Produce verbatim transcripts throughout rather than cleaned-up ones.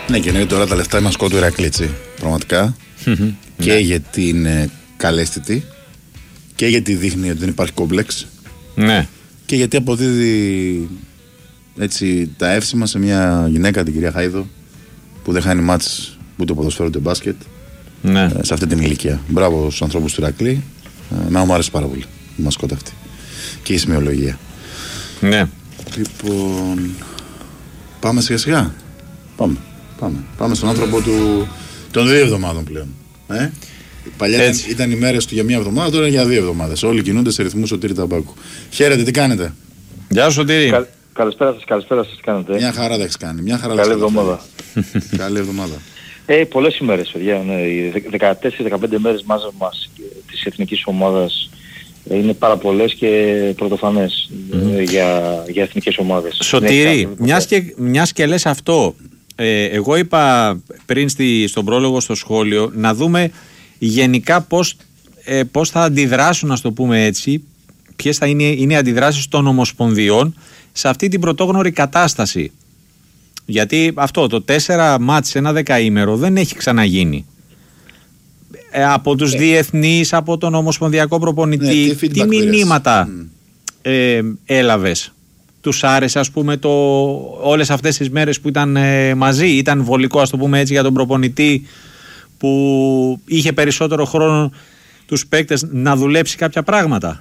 Ναι, και εννοείται τώρα τα λεφτά είναι ασκό του Ηρακλή, πραγματικά. Και ναι. Γιατί είναι καλέσθητη και γιατί δείχνει ότι δεν υπάρχει κόμπλεξ. Ναι. Και γιατί αποδίδει έτσι τα εύσημα σε μια γυναίκα, την κυρία Χάιδο, που δεν χάνει μάτς ούτε ποδοσφαίρο ούτε μπάσκετ. Ναι. Σε αυτή την ηλικία. Μπράβο στους ανθρώπους του Ηρακλή. Να μου άρεσε πάρα πολύ η μασκότα αυτή. Και η σημειολογία. Ναι. Λοιπόν. Πάμε σιγά σιγά. Πάμε. Πάμε, πάμε στον άνθρωπο του, των δύο εβδομάδων πλέον. Ε? Παλιά ήταν, ήταν οι μέρες του για μία εβδομάδα, τώρα είναι για δύο εβδομάδες. Όλοι κινούνται σε ρυθμούς Σωτήρη Ταμπάκου. Χαίρετε, τι κάνετε? Γεια σου, Σωτήρη. Κα, καλησπέρα σας, καλησπέρα σας, τι κάνετε? Μια χαρά τα έχεις κάνει. Μια χαρά. Καλή εβδομάδα. Καλή εβδομάδα. Ε, πολλές ημέρες, παιδιά. Ναι, δεκατέσσερις δεκαπέντε μέρες μάζα μας της εθνικής ομάδας είναι πάρα πολλές και πρωτοφανές mm. για, για εθνικές ομάδες. Σωτήρη, ναι, μιας και, μιας και λες αυτό, ε, εγώ είπα πριν στη, στον πρόλογο στο σχόλιο να δούμε γενικά πώς, ε, πώς θα αντιδράσουν, να το πούμε έτσι, ποιες θα είναι, είναι οι αντιδράσεις των ομοσπονδιών σε αυτή την πρωτόγνωρη κατάσταση. Γιατί αυτό το τέσσερα μάτς σε ένα δεκαήμερο δεν έχει ξαναγίνει. Ε, από τους ε. διεθνείς, από τον ομοσπονδιακό προπονητή, ναι, τι, τι μηνύματα mm. ε, έλαβες? Τους άρεσε, ας πούμε, το, όλες αυτές τις μέρες που ήταν ε, μαζί? Ήταν βολικό, ας το πούμε έτσι, για τον προπονητή που είχε περισσότερο χρόνο τους παίκτες να δουλέψει κάποια πράγματα?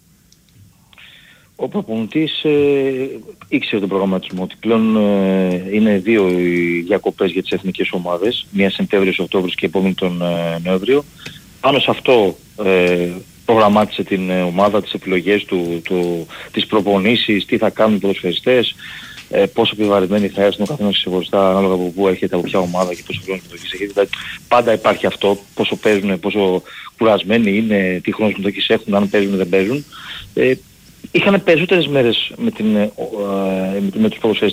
Ο προπονητής ε, ήξερε τον προγραμματισμό ότι πλέον ε, είναι δύο οι διακοπές για τις εθνικές ομάδες, μία Σεπτέμβριος-Οκτώβριος και επόμενη τον ε, Νοέμβριο. Πάνω σε αυτό ε, προγραμμάτισε την ε, ομάδα, τις επιλογές του, του, τις προπονήσεις, τι θα κάνουν οι ποδοσφαιριστές, ε, πόσο επιβαρημένοι θα έρθουν ο καθένας ξεχωριστά ανάλογα από πού έρχεται, από ποια ομάδα και πόσο χρόνο συμμετοχής έχει. Δηλαδή, πάντα υπάρχει αυτό, πόσο παίζουν, πόσο κουρασμένοι είναι, τι χρόνο συμμετοχής έχουν, αν παίζουν ή δεν παίζουν. Ε, Είχαν περισσότερες μέρες με, την, ε, με, με τους ποδοσφαιριστές